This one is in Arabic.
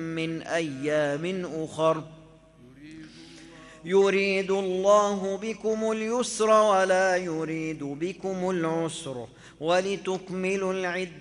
من أيام أخر يريد الله بكم اليسر ولا يريد بكم العسر ولتكملوا العدة